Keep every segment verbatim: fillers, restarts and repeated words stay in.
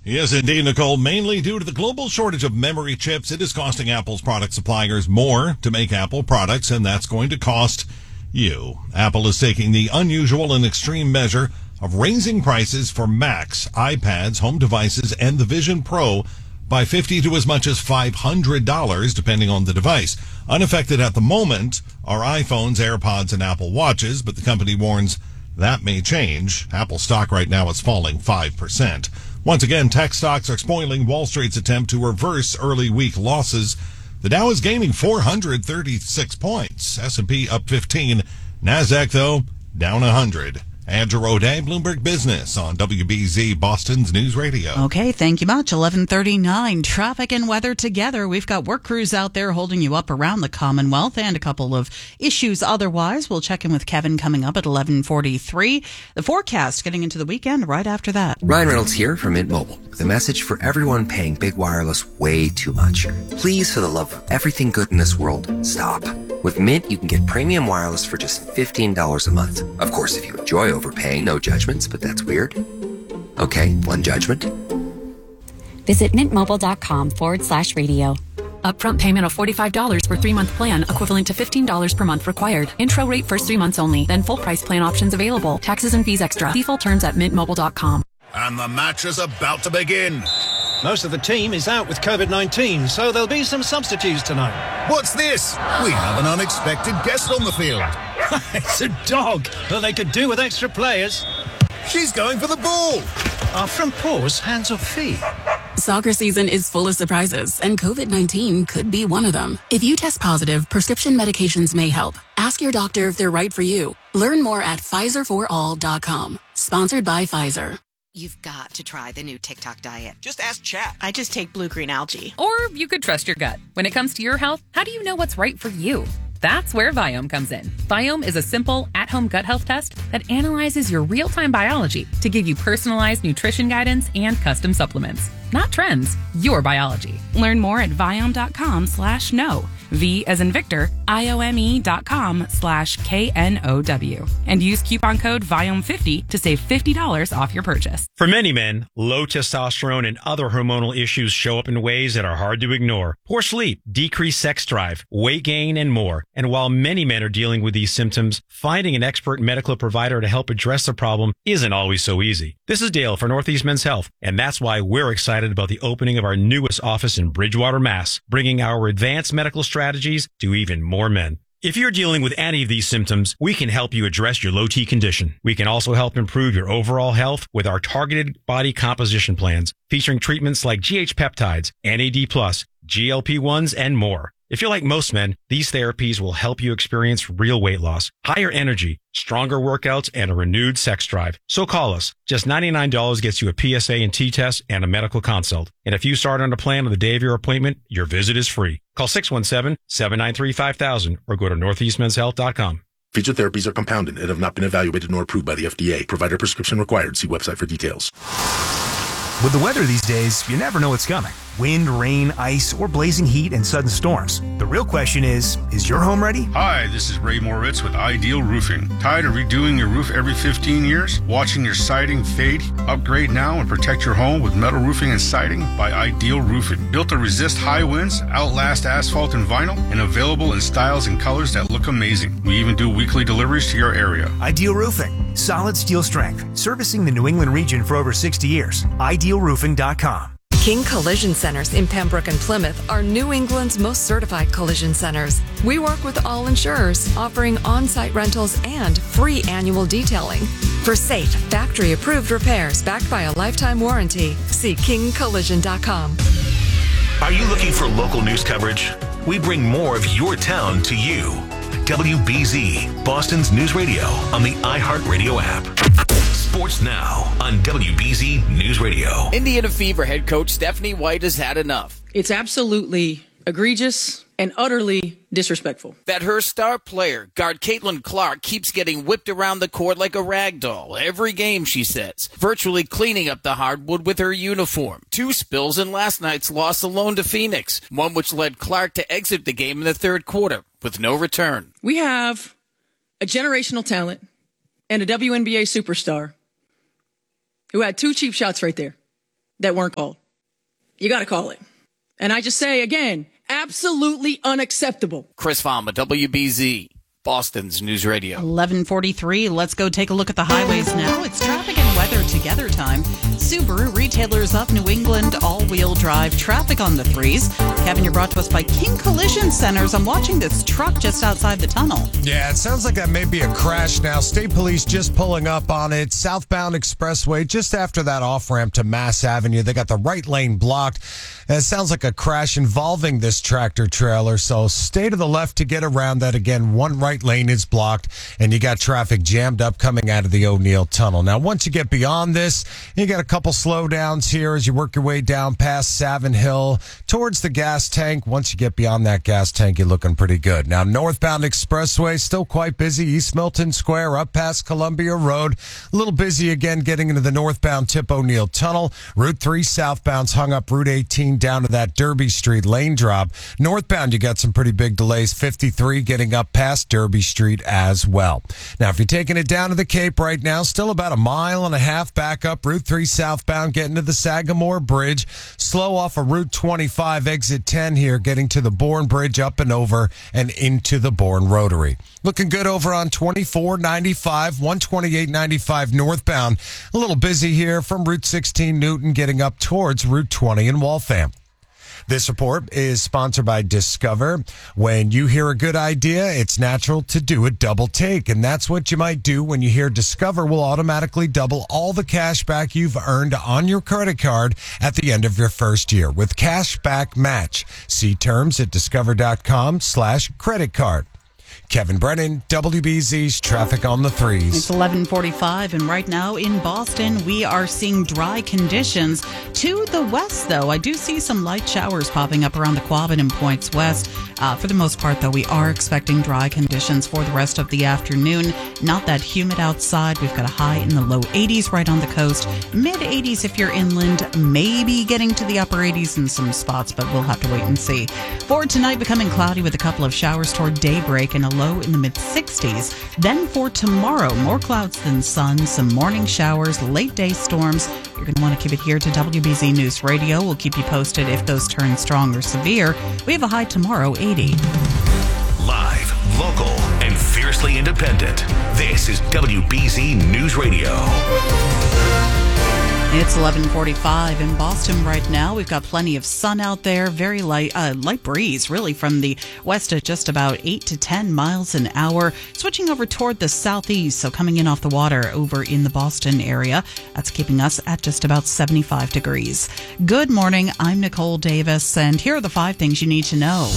Yes, indeed, Nicole. Mainly due to the global shortage of memory chips, it is costing Apple's product suppliers more to make Apple products, and that's going to cost you. Apple is taking the unusual and extreme measure of raising prices for Macs, iPads, home devices, and the Vision Pro by fifty to as much as five hundred dollars, depending on the device. Unaffected at the moment are iPhones, AirPods, and Apple Watches, but the company warns that may change. Apple stock right now is falling five percent. Once again, tech stocks are spoiling Wall Street's attempt to reverse early week losses. The Dow is gaining four hundred thirty-six points. S and P up fifteen. NASDAQ, though, down one hundred. Andrew O'Day, Bloomberg Business on W B Z, Boston's News Radio. Okay, thank you much. eleven thirty-nine, traffic and weather together. We've got work crews out there holding you up around the Commonwealth and a couple of issues otherwise. We'll check in with Kevin coming up at eleven forty-three. The forecast getting into the weekend right after that. Ryan Reynolds here from Mint Mobile with a message for everyone paying big wireless way too much. Please, for the love of everything good in this world, stop. With Mint, you can get premium wireless for just fifteen dollars a month. Of course, if you enjoy overpaying, no judgments, but that's weird. Okay, one judgment. Visit mintmobile.com forward slash radio. Upfront payment of forty-five dollars for three-month plan, equivalent to fifteen dollars per month required. Intro rate first three months only, then full price plan options available. Taxes and fees extra. See full terms at mint mobile dot com. And the match is about to begin. Most of the team is out with covid nineteen, so there'll be some substitutes tonight. What's this? We have an unexpected guest on the field. It's a dog. Well, they could do with extra players. She's going for the ball. Are front paws hands or feet? Soccer season is full of surprises, and covid nineteen could be one of them. If you test positive, prescription medications may help. Ask your doctor if they're right for you. Learn more at Pfizer for all dot com. Sponsored by Pfizer. You've got to try the new TikTok diet. Just ask Chat. I just take blue-green algae. Or you could trust your gut. When it comes to your health, how do you know what's right for you? That's where Viome comes in. Viome is a simple, at-home gut health test that analyzes your real-time biology to give you personalized nutrition guidance and custom supplements. Not trends, your biology. Learn more at Viome.com slash no. V as in Victor, I-O-M-E dot com slash K-N-O-W. And use coupon code Viome fifty to save fifty dollars off your purchase. For many men, low testosterone and other hormonal issues show up in ways that are hard to ignore. Poor sleep, decreased sex drive, weight gain, and more. And while many men are dealing with these symptoms, finding an expert medical provider to help address the problem isn't always so easy. This is Dale for Northeast Men's Health, and that's why we're excited about the opening of our newest office in Bridgewater, Mass, bringing our advanced medical strategies to even more men. If you're dealing with any of these symptoms, we can help you address your low T condition. We can also help improve your overall health with our targeted body composition plans, featuring treatments like G H peptides, N A D plus, G L P ones, and more. If you're like most men, these therapies will help you experience real weight loss, higher energy, stronger workouts, and a renewed sex drive. So call us. Just ninety-nine dollars gets you a P S A and T test and a medical consult. And if you start on a plan on the day of your appointment, your visit is free. Call six one seven, seven nine three, five thousand or go to northeast men's health dot com. Featured therapies are compounded and have not been evaluated nor approved by the F D A. Provider prescription required. See website for details. With the weather these days, you never know what's coming. Wind, rain, ice, or blazing heat and sudden storms. The real question is, is your home ready? Hi, this is Ray Moritz with Ideal Roofing. Tired of redoing your roof every fifteen years? Watching your siding fade? Upgrade now and protect your home with metal roofing and siding by Ideal Roofing. Built to resist high winds, outlast asphalt and vinyl, and available in styles and colors that look amazing. We even do weekly deliveries to your area. Ideal Roofing. Solid steel strength. Servicing the New England region for over sixty years. ideal roofing dot com. King Collision Centers in Pembroke and Plymouth are New England's most certified collision centers. We work with all insurers, offering on-site rentals and free annual detailing. For safe, factory-approved repairs backed by a lifetime warranty, see king collision dot com. Are you looking for local news coverage? We bring more of your town to you. W B Z, Boston's News Radio on the iHeartRadio app. Sports now on W B Z News Radio. Indiana Fever head coach Stephanie White has had enough. It's absolutely egregious and utterly disrespectful that her star player, guard Caitlin Clark, keeps getting whipped around the court like a rag doll every game, she says, virtually cleaning up the hardwood with her uniform. Two spills in last night's loss alone to Phoenix, one which led Clark to exit the game in the third quarter with no return. We have a generational talent and a W N B A superstar who had two cheap shots right there. that weren't called. You got to call it. And I just say again, absolutely unacceptable. Chris Fama, W B Z, Boston's News Radio. eleven forty-three. Let's go take a look at the highways now. It's traffic and weather together time. Subaru, retailers of New England, all-wheel drive, traffic on the threes. Kevin, you're brought to us by King Collision Centers. I'm watching this truck just outside the tunnel. Yeah, it sounds like that may be a crash now. State Police just pulling up on it. Southbound Expressway, just after that off-ramp to Mass Avenue. They got the right lane blocked. And it sounds like a crash involving this tractor trailer. So stay to the left to get around that. Again, one right lane is blocked, and you got traffic jammed up coming out of the O'Neill Tunnel. Now, once you get beyond this, you got a couple slowdowns here as you work your way down past Savin Hill towards the gas tank. Once you get beyond that gas tank, you're looking pretty good. Now, northbound Expressway, still quite busy. East Milton Square up past Columbia Road. A little busy again getting into the northbound Tip O'Neill Tunnel. Route three southbound's hung up Route eighteen down to that Derby Street lane drop. Northbound, you got some pretty big delays. fifty-three getting up past Derby Street as well. Now, if you're taking it down to the Cape right now, still about a mile and a half back up Route three southbound, getting to the Sagamore Bridge. Slow off of Route twenty-five, exit ten here, getting to the Bourne Bridge up and over and into the Bourne Rotary. Looking good over on twenty-four ninety-five, one twenty-eight ninety-five northbound. A little busy here from Route sixteen Newton, getting up towards Route twenty in Waltham. This report is sponsored by Discover. When you hear a good idea, it's natural to do a double take. And that's what you might do when you hear Discover will automatically double all the cash back you've earned on your credit card at the end of your first year with Cashback Match. See terms at discover.com slash credit card. Kevin Brennan, W B Z's Traffic on the Threes. It's eleven forty-five, and right now in Boston, we are seeing dry conditions. To the west, though, I do see some light showers popping up around the Quabbin and Points West. Uh, for the most part, though, we are expecting dry conditions for the rest of the afternoon. Not that humid outside. We've got a high in the low eighties right on the coast. mid eighties if you're inland. Maybe getting to the upper eighties in some spots, but we'll have to wait and see. For tonight, becoming cloudy with a couple of showers toward daybreak and a low in the mid sixties. Then for tomorrow, more clouds than sun, some morning showers, late day storms. You're going to want to keep it here to W B Z News Radio. We'll keep you posted if those turn strong or severe. We have a high tomorrow, eighty. Live, local, and fiercely independent. This is W B Z News Radio. It's eleven forty-five in Boston right now. We've got plenty of sun out there. Very light, uh, light breeze, really, from the west at just about eight to ten miles an hour. Switching over toward the southeast, so coming in off the water over in the Boston area. That's keeping us at just about seventy-five degrees. Good morning. I'm Nicole Davis, and here are the five things you need to know.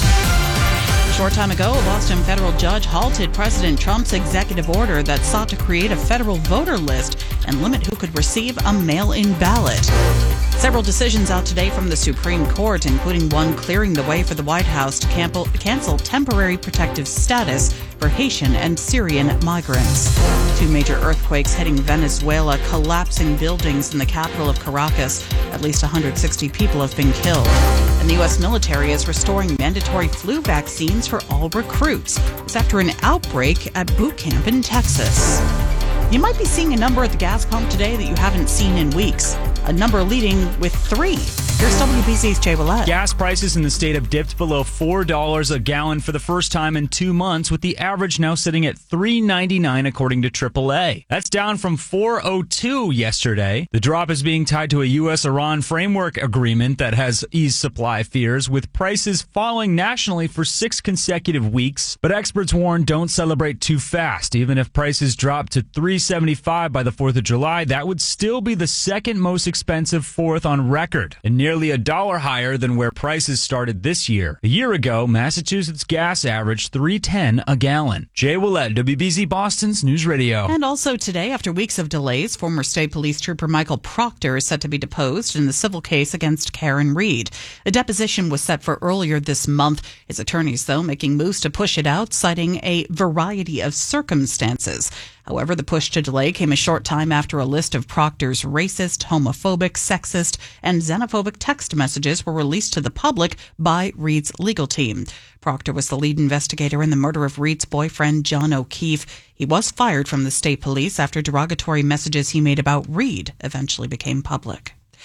A short time ago, a Boston federal judge halted President Trump's executive order that sought to create a federal voter list and limit who could receive a mail-in ballot. Several decisions out today from the Supreme Court, including one clearing the way for the White House to cancel temporary protective status for Haitian and Syrian migrants. Two major earthquakes hitting Venezuela, collapsing buildings in the capital of Caracas. At least one hundred sixty people have been killed. And the U S military is restoring mandatory flu vaccines for all recruits. It's after an outbreak at boot camp in Texas. You might be seeing a number at the gas pump today that you haven't seen in weeks. A number leading with three. Here's W B Z's Jay Willett. Gas prices in the state have dipped below four dollars a gallon for the first time in two months, with the average now sitting at three ninety-nine according to triple A. That's down from four oh two yesterday. The drop is being tied to a U S Iran framework agreement that has eased supply fears, with prices falling nationally for six consecutive weeks. But experts warn don't celebrate too fast. Even if prices drop to three seventy-five by the fourth of July, that would still be the second most expensive fourth on record, and nearly a dollar higher than where prices started this year. A year ago, Massachusetts gas averaged three ten a gallon. Jay Willett, W B Z Boston's News Radio. And also today, after weeks of delays, former state police trooper Michael Proctor is set to be deposed in the civil case against Karen Reed. The deposition was set for earlier this month. His attorneys, though, making moves to push it out, citing a variety of circumstances. However, the push to delay came a short time after a list of Proctor's racist, homophobic, sexist, and xenophobic text messages were released to the public by Reed's legal team. Proctor was the lead investigator in the murder of Reed's boyfriend, John O'Keefe. He was fired from the state police after derogatory messages he made about Reed eventually became public.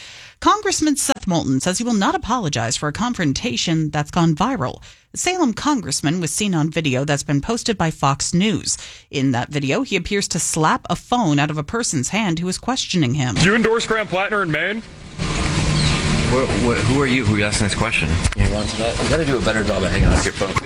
Congressman Seth Moulton says he will not apologize for a confrontation that's gone viral. The Salem congressman was seen on video that's been posted by Fox News. In that video, he appears to slap a phone out of a person's hand who is questioning him. Do you endorse Graham Plattner in Maine? What, what, who are you? Who are you asking this question? You want to that? You got to do a better job of hanging up your phone.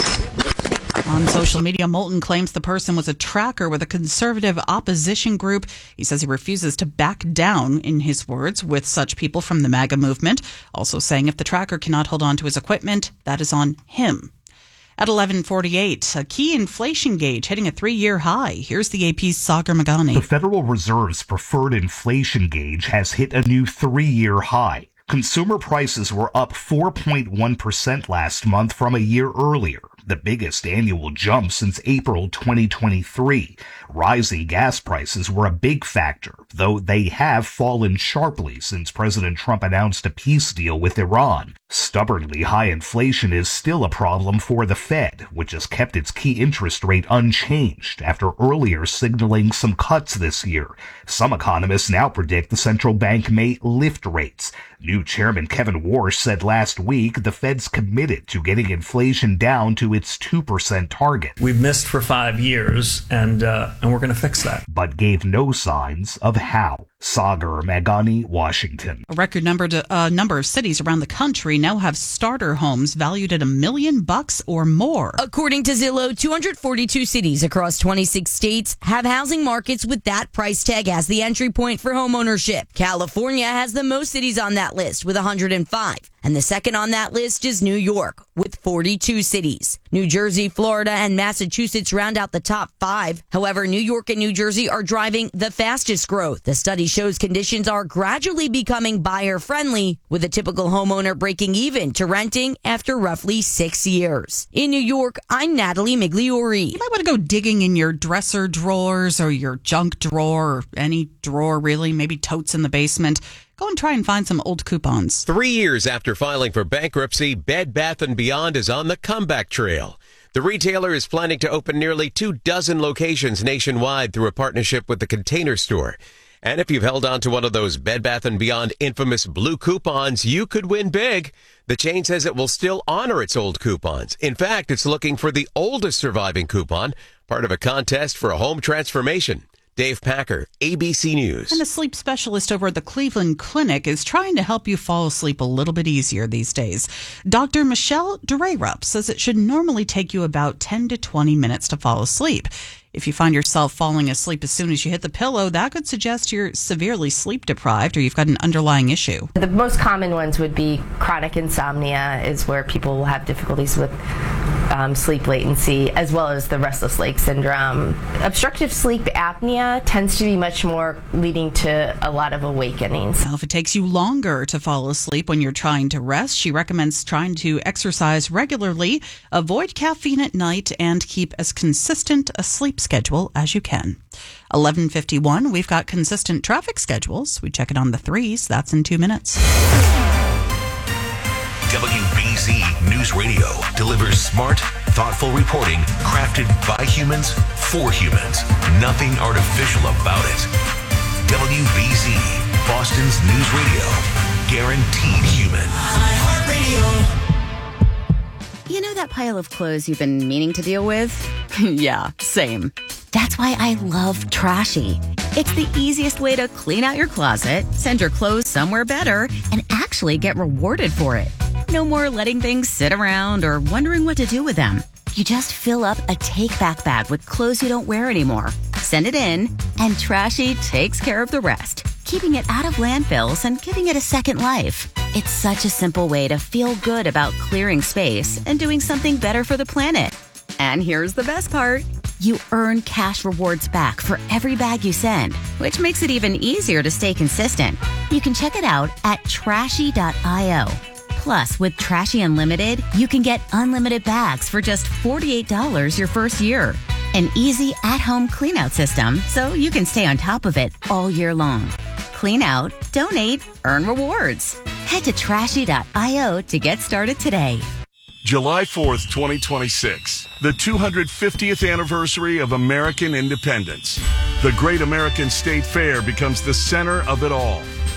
On social media, Moulton claims the person was a tracker with a conservative opposition group. He says he refuses to back down, in his words, with such people from the MAGA movement. Also saying if the tracker cannot hold on to his equipment, that is on him. At eleven forty-eight, a key inflation gauge hitting a three-year high. Here's the A P's Sagar Magani. The Federal Reserve's preferred inflation gauge has hit a new three-year high. Consumer prices were up four point one percent last month from a year earlier, the biggest annual jump since April twenty twenty-three. Rising gas prices were a big factor, though they have fallen sharply since President Trump announced a peace deal with Iran. Stubbornly high inflation is still a problem for the Fed, which has kept its key interest rate unchanged after earlier signaling some cuts this year. Some economists now predict the central bank may lift rates. New Chairman Kevin Warsh said last week the Fed's committed to getting inflation down to its two percent target. We've missed for five years, and uh, and we're going to fix that. But gave no signs of how. Sagar Magani, Washington. A record number, to, uh, number of cities around the country now have starter homes valued at a million bucks or more. According to Zillow, two hundred forty-two cities across twenty-six states have housing markets with that price tag as the entry point for homeownership. California has the most cities on that list with one hundred five. And the second on that list is New York with forty-two cities. New Jersey, Florida, and Massachusetts round out the top five. However, New York and New Jersey are driving the fastest growth. The study shows conditions are gradually becoming buyer-friendly, with a typical homeowner breaking even to renting after roughly six years. In New York, I'm Natalie Migliori. You might want to go digging in your dresser drawers or your junk drawer or any drawer, really, maybe totes in the basement. Go and try and find some old coupons. Three years after filing for bankruptcy, Bed Bath and Beyond is on the comeback trail. The retailer is planning to open nearly two dozen locations nationwide through a partnership with the Container Store. And if you've held on to one of those Bed Bath and Beyond infamous blue coupons, you could win big. The chain says it will still honor its old coupons. In fact, it's looking for the oldest surviving coupon, part of a contest for a home transformation. Dave Packer, A B C News. And a sleep specialist over at the Cleveland Clinic is trying to help you fall asleep a little bit easier these days. Doctor Michelle Durerup says it should normally take you about ten to twenty minutes to fall asleep. If you find yourself falling asleep as soon as you hit the pillow, that could suggest you're severely sleep deprived or you've got an underlying issue. The most common ones would be chronic insomnia, is where people will have difficulties with um, sleep latency, as well as the restless leg syndrome. Obstructive sleep apnea tends to be much more leading to a lot of awakenings. Now, if it takes you longer to fall asleep when you're trying to rest, she recommends trying to exercise regularly, avoid caffeine at night, and keep as consistent a sleep schedule as you can. eleven fifty-one, we've got consistent traffic schedules. We check it on the threes. That's in two minutes. W B Z News Radio delivers smart, thoughtful reporting crafted by humans for humans. Nothing artificial about it. W B Z, Boston's news radio. Guaranteed human. iHeartRadio. You know that pile of clothes you've been meaning to deal with? Yeah, same. That's why I love Trashy. It's the easiest way to clean out your closet, send your clothes somewhere better, and actually get rewarded for it. No more letting things sit around or wondering what to do with them. You just fill up a take-back bag with clothes you don't wear anymore. Send it in, and Trashy takes care of the rest, keeping it out of landfills and giving it a second life. It's such a simple way to feel good about clearing space and doing something better for the planet. And here's the best part. You earn cash rewards back for every bag you send, which makes it even easier to stay consistent. You can check it out at trashy dot io. Plus, with Trashy Unlimited, you can get unlimited bags for just forty-eight dollars your first year. An easy at-home cleanout system so you can stay on top of it all year long. Clean out, donate, earn rewards. Head to trashy dot io to get started today. July fourth, twenty twenty-six, the two hundred fiftieth anniversary of American independence. The Great American State Fair becomes the center of it all.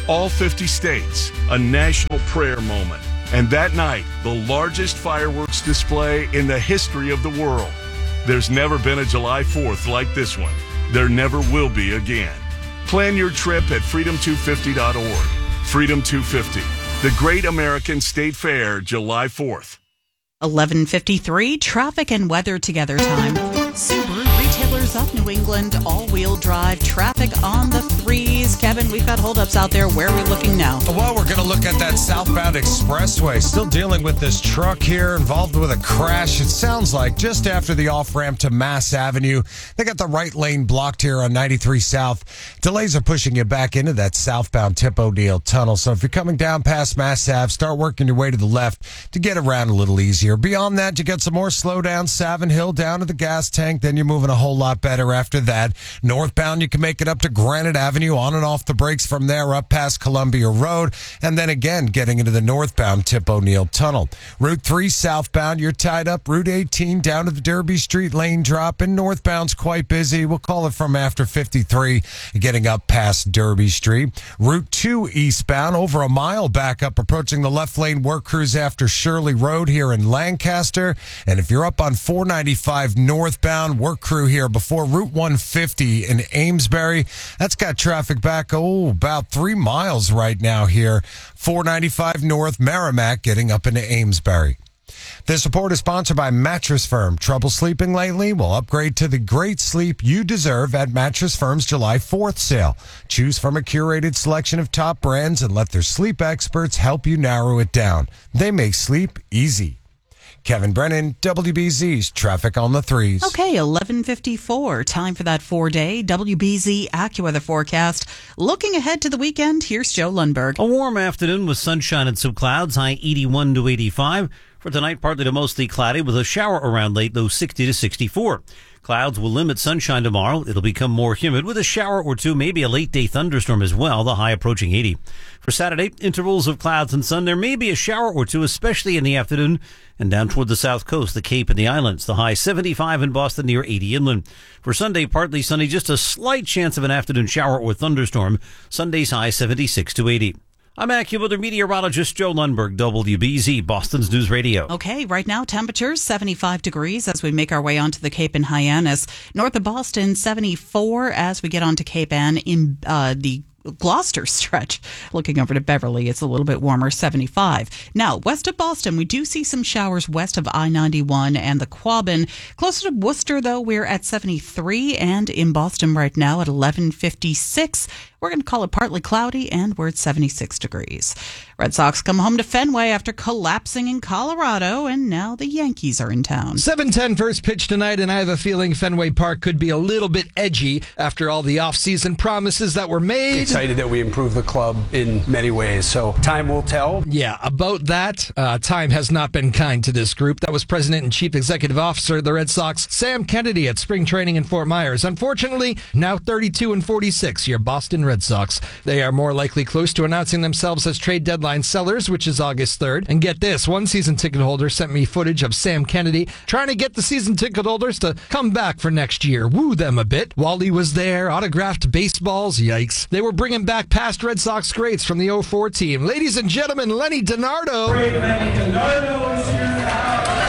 all fifty states, a national prayer moment. And that night, the largest fireworks display in the history of the world. There's never been a July fourth like this one. There never will be again. Plan your trip at freedom two fifty dot org. Freedom two fifty, the Great American State Fair, July fourth. eleven fifty-three, traffic and weather together time. Subaru retailers of New England, all-wheel drive, traffic on the threes. Kevin, we've got holdups out there. Where are we looking now? Well, we're going to look at that southbound expressway. Still dealing with this truck here involved with a crash. It sounds like just after the off-ramp to Mass Avenue. They got the right lane blocked here on ninety-three South. Delays are pushing you back into that southbound Tip O'Neill Tunnel. So if you're coming down past Mass Ave, start working your way to the left to get around a little easier. Beyond that, you get some more slowdown. Savin Hill down to the gas tank. Then you're moving a whole lot better after that. Northbound, you can make it up to Granite Avenue, on and off the brakes from there, up past Columbia Road, and then again getting into the northbound Tip O'Neill Tunnel. Route three southbound, you're tied up. Route eighteen down to the Derby Street lane drop, and northbound's quite busy. We'll call it from after fifty-three, getting up past Derby Street. Route two eastbound, over a mile back up, approaching the left lane work crews after Shirley Road here in Lancaster. And if you're up on four ninety-five northbound, work crew here before Route one fifty in Amesbury. That's got traffic back, oh, about three miles right now here. four ninety-five North Merrimack getting up into Amesbury. This report is sponsored by Mattress Firm. Trouble sleeping lately? Well, upgrade to the great sleep you deserve at Mattress Firm's July fourth sale. Choose from a curated selection of top brands and let their sleep experts help you narrow it down. They make sleep easy. Kevin Brennan, W B Z's Traffic on the Threes. Okay, eleven fifty-four. Time for that four-day W B Z AccuWeather forecast. Looking ahead to the weekend, here's Joe Lundberg. A warm afternoon with sunshine and some clouds, high eighty-one to eighty-five. For tonight, partly to mostly cloudy with a shower around late, low sixty to sixty-four. Clouds will limit sunshine tomorrow. It'll become more humid with a shower or two, maybe a late-day thunderstorm as well, the high approaching eighty. For Saturday, intervals of clouds and sun. There may be a shower or two, especially in the afternoon, and down toward the south coast, the Cape and the islands. The high seventy-five in Boston, near eighty inland. For Sunday, partly sunny, just a slight chance of an afternoon shower or thunderstorm. Sunday's high seventy-six to eighty. I'm AccuWeather meteorologist Joe Lundberg, W B Z, Boston's News Radio. Okay, right now temperatures seventy-five degrees as we make our way onto the Cape and Hyannis. North of Boston, seventy-four as we get onto Cape Ann. In uh, the Gloucester stretch, looking over to Beverly, it's a little bit warmer, seventy-five. Now, west of Boston, we do see some showers west of I ninety-one and the Quabbin. Closer to Worcester, though, we're at seventy-three, and in Boston right now at eleven fifty-six. We're going to call it partly cloudy, and we're at seventy-six degrees. Red Sox come home to Fenway after collapsing in Colorado, and now the Yankees are in town. seven ten first pitch tonight, and I have a feeling Fenway Park could be a little bit edgy after all the offseason promises that were made. Excited that we improved the club in many ways, so time will tell. Yeah, about that, uh, time has not been kind to this group. That was President and Chief Executive Officer of the Red Sox, Sam Kennedy, at spring training in Fort Myers. Unfortunately, now thirty-two and forty-six, your Boston Red Sox. They are more likely close to announcing themselves as trade deadline sellers, which is August third. And get this, one season ticket holder sent me footage of Sam Kennedy trying to get the season ticket holders to come back for next year, woo them a bit. Wally was there, autographed baseballs, yikes. They were bringing back past Red Sox greats from the oh four team. Ladies and gentlemen, Lenny DiNardo. Great Lenny DiNardo is here now.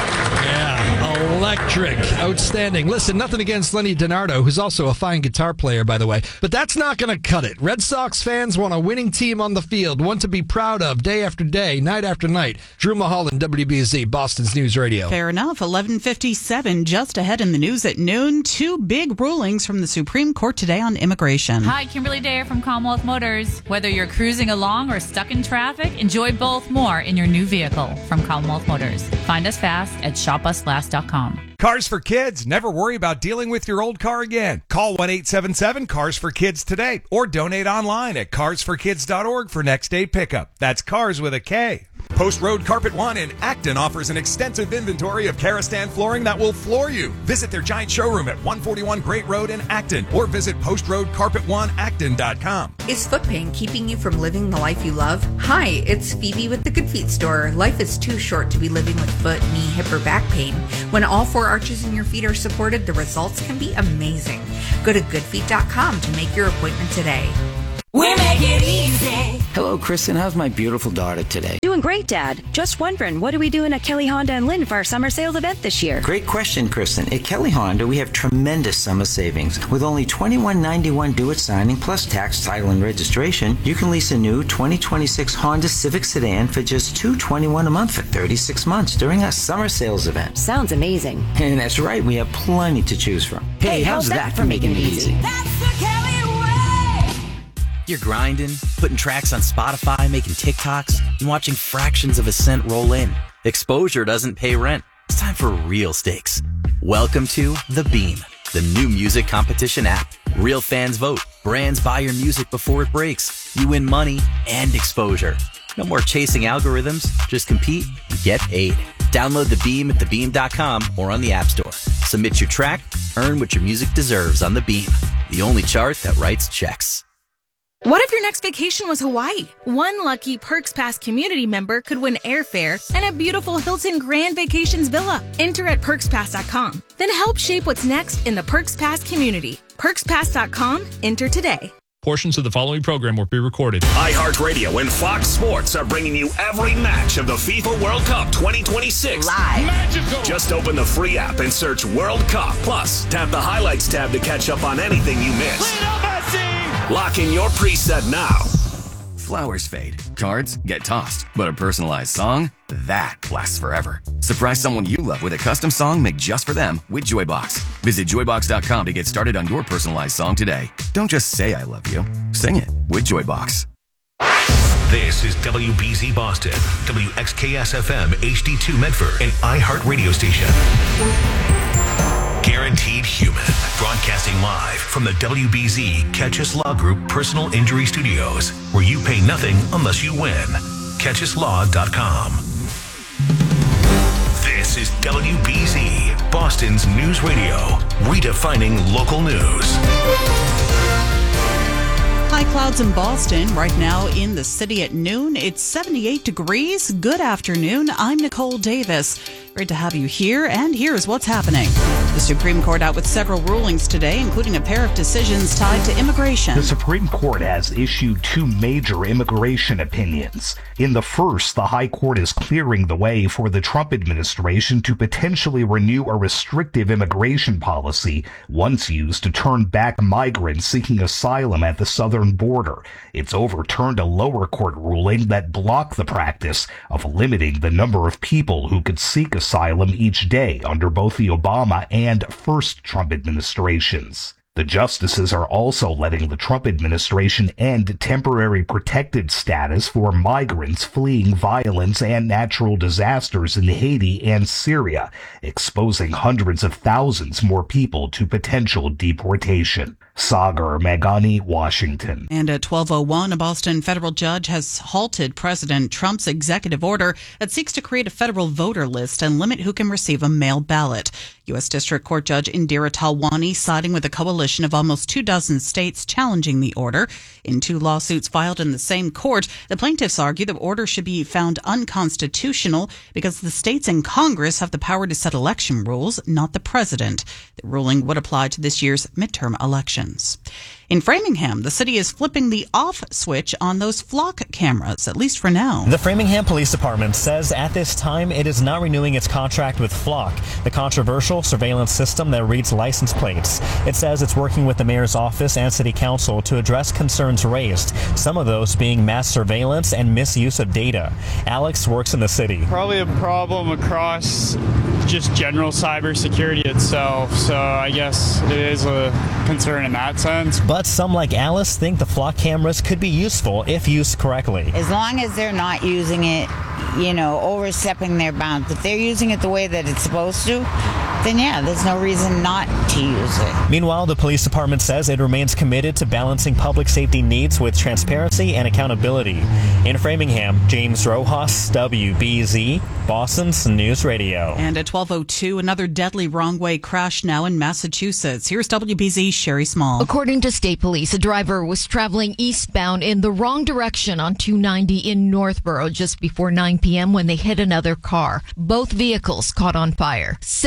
Electric. Outstanding. Listen, nothing against Lenny DiNardo, who's also a fine guitar player, by the way, but that's not going to cut it. Red Sox fans want a winning team on the field, one to be proud of day after day, night after night. Drew Mulholland, W B Z, Boston's News Radio. Fair enough. eleven fifty-seven, just ahead in the news at noon. Two big rulings from the Supreme Court today on immigration. Hi, Kimberly Dare from Commonwealth Motors. Whether you're cruising along or stuck in traffic, enjoy both more in your new vehicle from Commonwealth Motors. Find us fast at shop us last dot com. Cars for Kids. Never worry about dealing with your old car again. Call one eight seven seven, C A R S for Kids today or donate online at cars for kids dot org for next day pickup. That's cars with a K. Post Road Carpet One in Acton offers an extensive inventory of Karastan flooring that will floor you. Visit their giant showroom at one forty-one Great Road in Acton or visit post road carpet one acton dot com. Is foot pain keeping you from living the life you love? Hi, it's Phoebe with the Good Feet store. Life is too short to be living with foot, knee, hip, or back pain. When all four arches in your feet are supported, the results can be amazing. Go to good feet dot com to make your appointment today. We make it easy. Hello, Kristen. How's my beautiful daughter today? Doing great, Dad. Just wondering, what are we doing at Kelly Honda and Lynn for our summer sales event this year? Great question, Kristen. At Kelly Honda, we have tremendous summer savings. With only twenty-one ninety-one due at signing, plus tax, title, and registration, you can lease a new twenty twenty-six Honda Civic sedan for just two hundred twenty-one dollars a month for thirty-six months during our summer sales event. Sounds amazing. And that's right, we have plenty to choose from. Hey, how's, how's that, that for making it easy? That's the Kelly way! You're grinding, putting tracks on Spotify, making TikToks, and watching fractions of a cent roll in. Exposure doesn't pay rent. It's time for real stakes. Welcome to The Beam, the new music competition app. Real fans vote. Brands buy your music before it breaks. You win money and exposure. No more chasing algorithms. Just compete and get paid. Download The Beam at the beam dot com or on the App Store. Submit your track. Earn what your music deserves on The Beam, the only chart that writes checks. What if your next vacation was Hawaii? One lucky Perks Pass community member could win airfare and a beautiful Hilton Grand Vacations villa. Enter at perks pass dot com. Then help shape what's next in the Perks Pass community. perks pass dot com. Enter today. Portions of the following program will be recorded. iHeartRadio and Fox Sports are bringing you every match of the FIFA World Cup twenty twenty-six. Live. Magical. Just open the free app and search World Cup. Plus, tap the highlights tab to catch up on anything you missed. Lock in your preset now. Flowers fade, cards get tossed, but a personalized song, that lasts forever. Surprise someone you love with a custom song made just for them with Joybox. Visit joy box dot com to get started on your personalized song today. Don't just say I love you, sing it with Joybox. This is W B Z Boston, W X K S F M H D two Medford, an iHeart radio station. Guaranteed Human, broadcasting live from the W B Z Catch Us Law Group Personal Injury Studios, where you pay nothing unless you win. catch us law dot com. This is W B Z, Boston's news radio, redefining local news. High clouds in Boston right now in the city at noon. It's seventy-eight degrees. Good afternoon. I'm Nicole Davis. Great to have you here, and here's what's happening. The Supreme Court out with several rulings today, including a pair of decisions tied to immigration. The Supreme Court has issued two major immigration opinions. In the first, the High Court is clearing the way for the Trump administration to potentially renew a restrictive immigration policy once used to turn back migrants seeking asylum at the southern border. It's overturned a lower court ruling that blocked the practice of limiting the number of people who could seek asylum each day under both the Obama and first Trump administrations. The justices are also letting the Trump administration end temporary protected status for migrants fleeing violence and natural disasters in Haiti and Syria, exposing hundreds of thousands more people to potential deportation. Sagar Meghani, Washington. And at twelve oh one, a Boston federal judge has halted President Trump's executive order that seeks to create a federal voter list and limit who can receive a mail ballot. U S. District Court Judge Indira Talwani siding with a coalition of almost two dozen states challenging the order. In two lawsuits filed in the same court, the plaintiffs argue the order should be found unconstitutional because the states and Congress have the power to set election rules, not the president. The ruling would apply to this year's midterm elections. In Framingham, the city is flipping the off switch on those flock cameras, at least for now. The Framingham Police Department says at this time it is not renewing its contract with Flock, the controversial surveillance system that reads license plates. It says it's working with the mayor's office and city council to address concerns raised, some of those being mass surveillance and misuse of data. Alex works in the city. Probably a problem across just general cybersecurity itself, so I guess it is a concern in that sense. But some like Alice think the Flock cameras could be useful if used correctly. As long as they're not using it, you know, overstepping their bounds. If they're using it the way that it's supposed to, then yeah, there's no reason not to use it. Meanwhile, the police department says it remains committed to balancing public safety needs with transparency and accountability. In Framingham, James Rojas, W B Z, Boston's News Radio. And at twelve oh two, another deadly wrong-way crash now in Massachusetts. Here's W B Z's Sherry Small. According to state police, a driver was traveling eastbound in the wrong direction on two ninety in Northborough just before nine p.m. when they hit another car. Both vehicles caught on fire. Several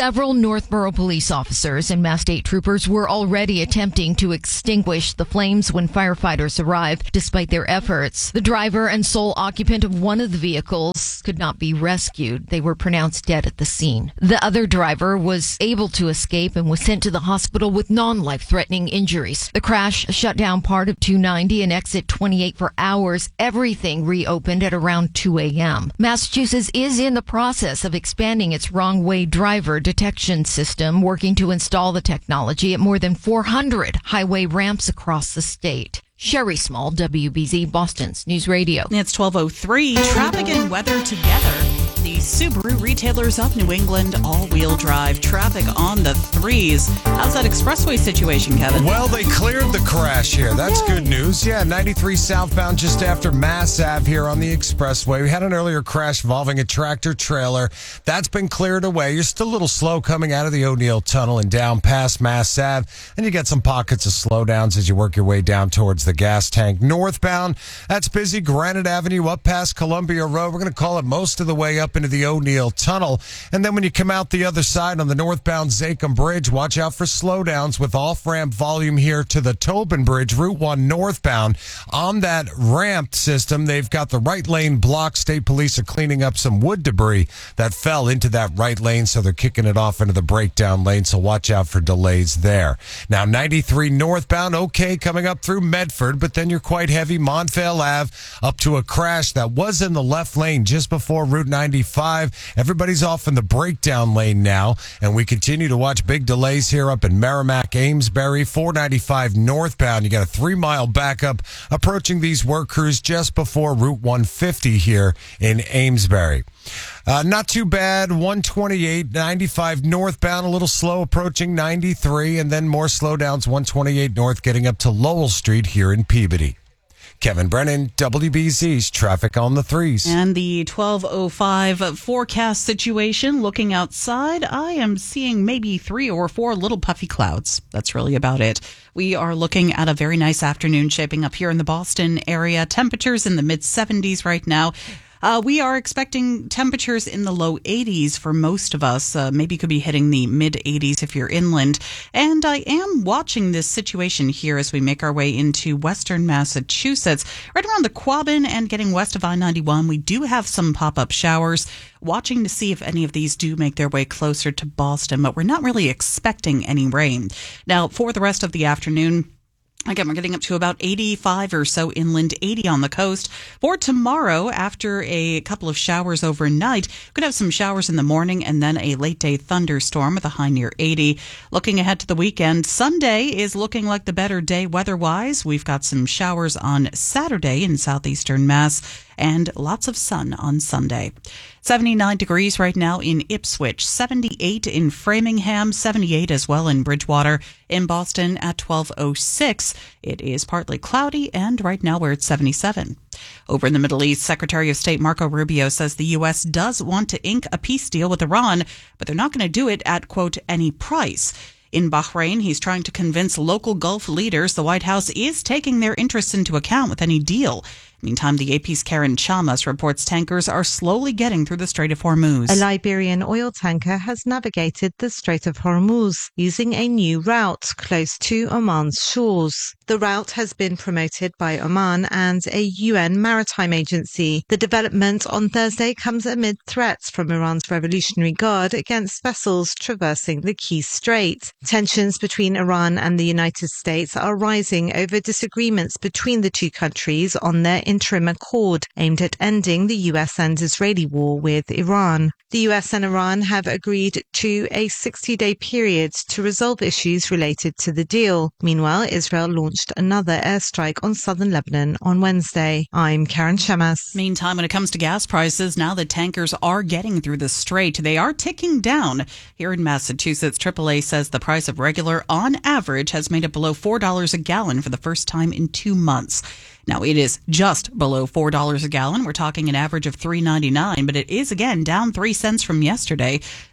Northborough police officers and Mass State troopers were already attempting to extinguish the flames when firefighters arrived. Despite their efforts, the driver and sole occupant of one of the vehicles could not be rescued. They were pronounced dead at the scene. The other driver was able to escape and was sent to the hospital with non-life-threatening injuries. The crash shut down part of two ninety and exit twenty-eight for hours. Everything reopened at around two a.m. Massachusetts is in the process of expanding its wrong-way driver detection system, working to install the technology at more than four hundred highway ramps across the state. Sherry Small, W B Z, Boston's News Radio. It's twelve oh three. Traffic and weather together. The Subaru retailers of New England all-wheel drive traffic on the threes. How's that expressway situation, Kevin? Well, they cleared the crash here. That's Yay. Good news. Yeah, ninety-three southbound just after Mass Ave here on the expressway. We had an earlier crash involving a tractor trailer. That's been cleared away. You're still a little slow coming out of the O'Neill Tunnel and down past Mass Ave. And you get some pockets of slowdowns as you work your way down towards the gas tank. Northbound, that's busy. Granite Avenue up past Columbia Road. We're going to call it most of the way up into the O'Neill Tunnel. And then when you come out the other side on the northbound Zachem Bridge, watch out for slowdowns with off-ramp volume here to the Tobin Bridge, Route one northbound. On that ramp system, they've got the right lane blocked. State police are cleaning up some wood debris that fell into that right lane, so they're kicking it off into the breakdown lane, so watch out for delays there. Now, ninety-three northbound, okay, coming up through Medford, but then you're quite heavy. Montvale Ave up to a crash that was in the left lane just before Route ninety-five. Everybody's off in the breakdown lane now, and we continue to watch big delays here up in Merrimack, Amesbury, four ninety-five northbound. You got a three-mile backup approaching these work crews just before Route one fifty here in Amesbury. Uh, not too bad. one twenty-eight, ninety-five northbound, a little slow approaching ninety-three, and then more slowdowns, one twenty-eight north getting up to Lowell Street here in Peabody. Kevin Brennan, W B Z's Traffic on the Threes. And the twelve oh five forecast situation, looking outside, I am seeing maybe three or four little puffy clouds. That's really about it. We are looking at a very nice afternoon shaping up here in the Boston area. Temperatures in the mid seventies right now. Uh, we are expecting temperatures in the low eighties for most of us. Uh, maybe could be hitting the mid eighties if you're inland. And I am watching this situation here as we make our way into western Massachusetts. Right around the Quabbin and getting west of I ninety-one, we do have some pop-up showers. Watching to see if any of these do make their way closer to Boston, but we're not really expecting any rain. Now, for the rest of the afternoon, again, we're getting up to about eighty-five or so inland, eighty on the coast. For tomorrow, after a couple of showers overnight, we could have some showers in the morning and then a late-day thunderstorm with a high near eighty. Looking ahead to the weekend, Sunday is looking like the better day weather-wise. We've got some showers on Saturday in southeastern Mass and lots of sun on Sunday. seventy-nine degrees right now in Ipswich, seventy-eight in Framingham, seventy-eight as well in Bridgewater. In Boston at twelve oh six, it is partly cloudy, and right now we're at seventy-seven. Over in the Middle East, Secretary of State Marco Rubio says the U S does want to ink a peace deal with Iran, but they're not going to do it at, quote, any price. In Bahrain, he's trying to convince local Gulf leaders the White House is taking their interests into account with any deal. Meantime, the A P's Karen Chamas reports tankers are slowly getting through the Strait of Hormuz. A Liberian oil tanker has navigated the Strait of Hormuz using a new route close to Oman's shores. The route has been promoted by Oman and a U N maritime agency. The development on Thursday comes amid threats from Iran's Revolutionary Guard against vessels traversing the key strait. Tensions between Iran and the United States are rising over disagreements between the two countries on their interim accord aimed at ending the U S and Israeli war with Iran. The U S and Iran have agreed to a sixty-day period to resolve issues related to the deal. Meanwhile, Israel launched another airstrike on southern Lebanon on Wednesday. I'm Karen Chamas. Meantime, when it comes to gas prices, now that tankers are getting through the strait, they are ticking down. Here in Massachusetts, triple A says the price of regular, on average, has made it below four dollars a gallon for the first time in two months. Now, it is just below four dollars a gallon. We're talking an average of three ninety-nine, but it is, again, down three cents from yesterday.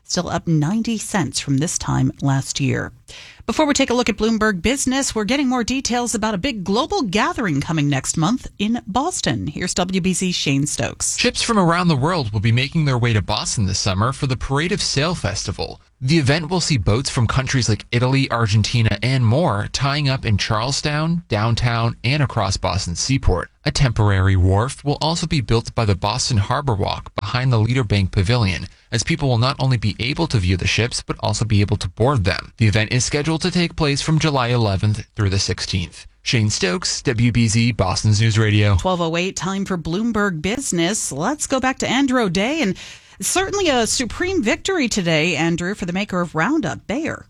still up ninety cents from this time last year. Before we take a look at Bloomberg Business, we're getting more details about a big global gathering coming next month in Boston. Here's W B Z's Shane Stokes. Ships from around the world will be making their way to Boston this summer for the Parade of Sail Festival. The event will see boats from countries like Italy, Argentina, and more tying up in Charlestown, downtown, and across Boston's seaport. A temporary wharf will also be built by the Boston Harbor Walk behind the Leader Bank Pavilion, as people will not only be able to view the ships, but also be able to board them. The event is scheduled to take place from July eleventh through the sixteenth. Shane Stokes, W B Z, Boston's News Radio. twelve oh eight, time for Bloomberg Business. Let's go back to Andrew O'Day, and certainly a supreme victory today, Andrew, for the maker of Roundup, Bayer.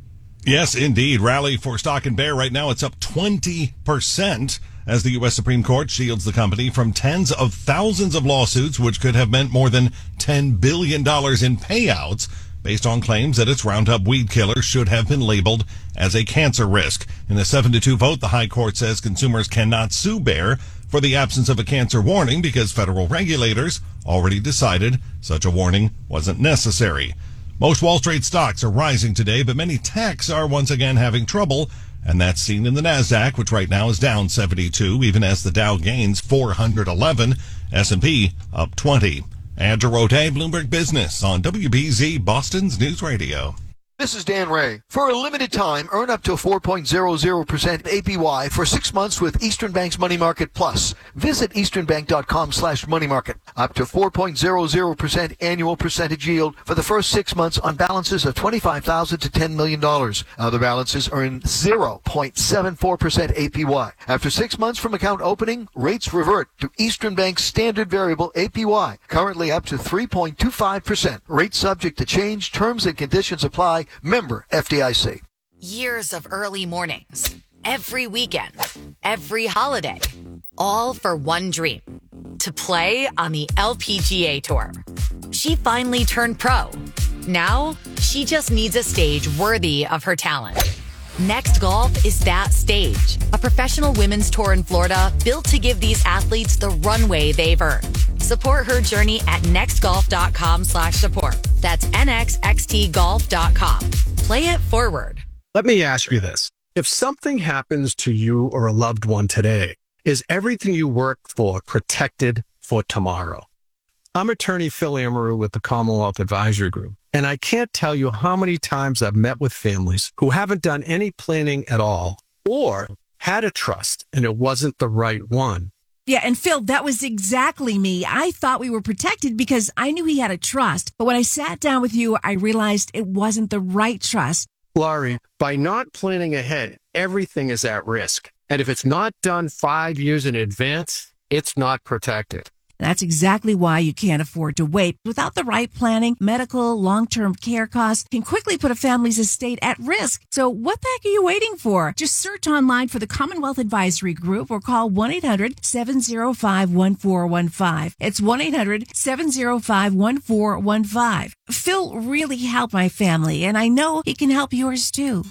Yes, indeed. Rally for stock in Bayer right now. It's up twenty percent as the U S Supreme Court shields the company from tens of thousands of lawsuits, which could have meant more than ten billion dollars in payouts based on claims that its Roundup weed killer should have been labeled as a cancer risk. In a seven to two vote, the High Court says consumers cannot sue Bayer for the absence of a cancer warning because federal regulators already decided such a warning wasn't necessary. Most Wall Street stocks are rising today, but many techs are once again having trouble, and that's seen in the NASDAQ, which right now is down seventy-two, even as the Dow gains four hundred eleven, S and P up twenty. Andrew O'Day, Bloomberg Business on W B Z, Boston's News Radio. This is Dan Ray. For a limited time, earn up to four point zero zero percent A P Y for six months with Eastern Bank's Money Market Plus. Visit easternbank.com slash money market. Up to four point zero zero percent annual percentage yield for the first six months on balances of twenty-five thousand dollars to ten million dollars. Other balances earn zero point seven four percent A P Y. After six months from account opening, rates revert to Eastern Bank's standard variable A P Y, currently up to three point two five percent. Rates subject to change. Terms and conditions apply. Member F D I C. Years of early mornings, every weekend, every holiday, all for one dream, to play on the L P G A Tour. She finally turned pro. Now, she just needs a stage worthy of her talent. Next Golf is that stage, a professional women's tour in Florida built to give these athletes the runway they've earned. Support her journey at nextgolf.com slash support. That's N X X T golf dot com. Play it forward. Let me ask you this. If something happens to you or a loved one today, is everything you work for protected for tomorrow? I'm attorney Phil Amaru with the Commonwealth Advisory Group, and I can't tell you how many times I've met with families who haven't done any planning at all or had a trust and it wasn't the right one. Yeah, and Phil, that was exactly me. I thought we were protected because I knew he had a trust. But when I sat down with you, I realized it wasn't the right trust. Laurie, by not planning ahead, everything is at risk. And if it's not done five years in advance, it's not protected. That's exactly why you can't afford to wait. Without the right planning, medical, long-term care costs can quickly put a family's estate at risk. So what the heck are you waiting for? Just search online for the Commonwealth Advisory Group or call one eight hundred seven oh five one four one five. It's one eight hundred seven oh five one four one five. Phil really helped my family, and I know he can help yours too.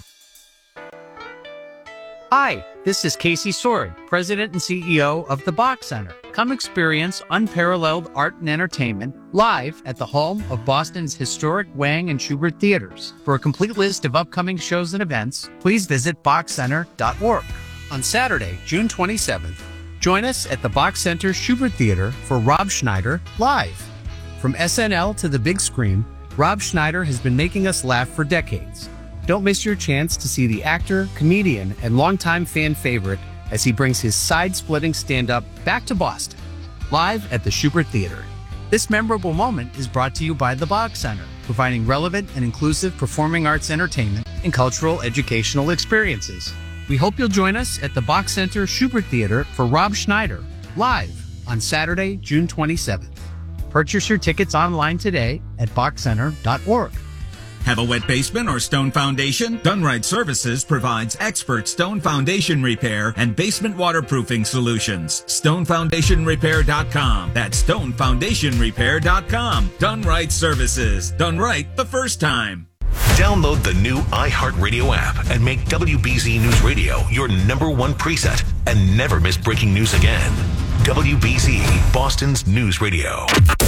Hi, this is Casey Sword, President and C E O of the Bach Center. Come experience unparalleled art and entertainment live at the home of Boston's historic Wang and Schubert theaters. For a complete list of upcoming shows and events, please visit bach center dot org. On Saturday, June twenty-seventh, join us at the Bach Center Schubert Theater for Rob Schneider Live. From S N L to the big screen, Rob Schneider has been making us laugh for decades. Don't miss your chance to see the actor, comedian, and longtime fan favorite as he brings his side-splitting stand-up back to Boston, live at the Schubert Theater. This memorable moment is brought to you by the Bach Center, providing relevant and inclusive performing arts entertainment and cultural educational experiences. We hope you'll join us at the Bach Center Schubert Theater for Rob Schneider, live on Saturday, June twenty-seventh. Purchase your tickets online today at bach center dot org. Have a wet basement or stone foundation? Done Right Services provides expert stone foundation repair and basement waterproofing solutions. stone foundation repair dot com. That's stone foundation repair dot com. Done Right Services. Done right the first time. Download the new iHeartRadio app and make W B Z News Radio your number one preset and never miss breaking news again. W B Z, Boston's News Radio. Sports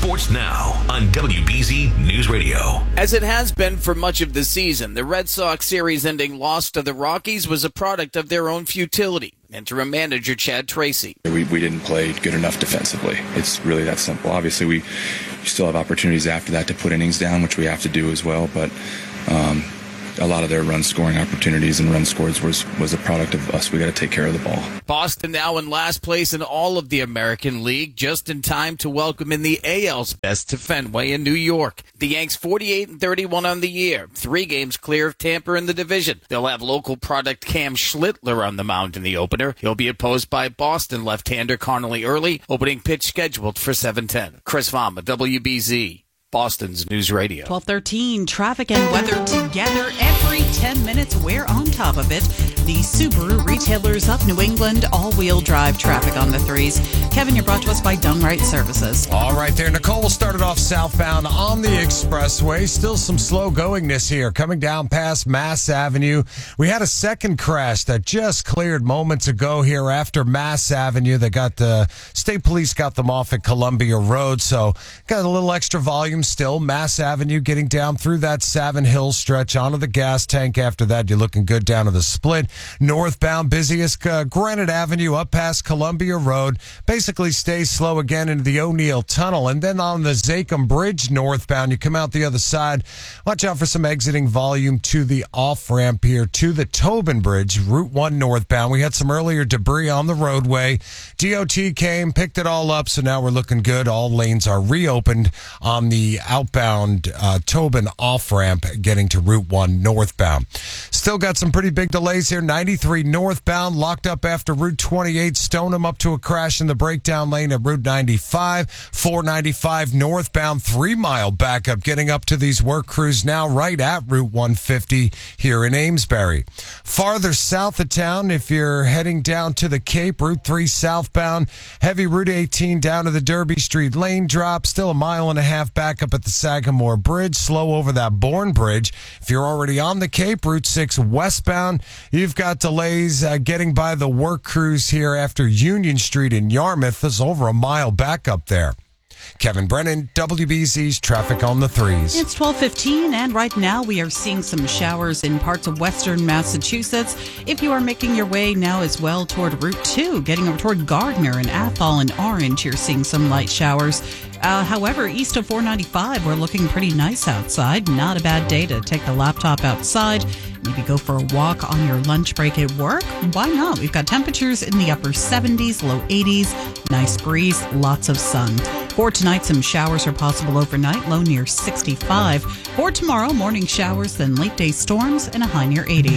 Sports Now on W B Z News Radio. As it has been for much of the season, the Red Sox series-ending loss to the Rockies was a product of their own futility. Interim manager Chad Tracy. We, we didn't play good enough defensively. It's really that simple. Obviously, we still have opportunities after that to put innings down, which we have to do as well, but um, a lot of their run scoring opportunities and run scores was, was a product of us. We got to take care of the ball. Boston now in last place in all of the American League, just in time to welcome in the A L's best to Fenway in New York. The Yanks forty-eight and thirty-one on the year, three games clear of Tampa in the division. They'll have local product Cam Schlittler on the mound in the opener. He'll be opposed by Boston left-hander Connolly Early, opening pitch scheduled for seven ten. Chris Vama, W B Z. Boston's News Radio. twelve thirteen, traffic and weather together every ten minutes. We're on top of it. The Subaru retailers of New England, all-wheel drive traffic on the threes. Kevin, you're brought to us by Dunright Services. All right there. Nicole started off southbound on the expressway. Still some slow goingness here. Coming down past Mass Avenue. We had a second crash that just cleared moments ago here after Mass Avenue. They got the state police got them off at Columbia Road. So got a little extra volume still. Mass Avenue getting down through that Savin Hill stretch onto the gas tank. After that, you're looking good down to the split. Northbound, busiest uh, Granite Avenue up past Columbia Road. Basically stays slow again into the O'Neill Tunnel. And then on the Zachem Bridge northbound, you come out the other side. Watch out for some exiting volume to the off-ramp here to the Tobin Bridge, Route one northbound. We had some earlier debris on the roadway. D O T came, picked it all up, so now we're looking good. All lanes are reopened on the outbound uh, Tobin off-ramp getting to Route one northbound. Still got some pretty big delays here. ninety-three northbound locked up after Route twenty-eight. Stoneham up to a crash in the breakdown lane at Route ninety-five. four ninety-five northbound, three-mile backup getting up to these work crews now right at Route one fifty here in Amesbury. Farther south of town, if you're heading down to the Cape, Route three southbound, heavy Route eighteen down to the Derby Street lane drop. Still a mile and a half back up at the Sagamore Bridge, slow over that Bourne Bridge. If you're already on the Cape, Route six westbound, you've got delays uh, getting by the work crews here after Union Street in Yarmouth. There's over a mile back up there. Kevin Brennan, W B Z's Traffic on the Threes. It's twelve fifteen, and right now we are seeing some showers in parts of western Massachusetts. If you are making your way now as well toward Route two, getting over toward Gardner and Athol and Orange, you're seeing some light showers. Uh, however, east of four ninety-five, we're looking pretty nice outside. Not a bad day to take the laptop outside. Maybe go for a walk on your lunch break at work. Why not? We've got temperatures in the upper seventies, low eighties, nice breeze, lots of sun. For tonight, some showers are possible overnight, low near sixty-five. For tomorrow, morning showers, then late day storms, and a high near eighty.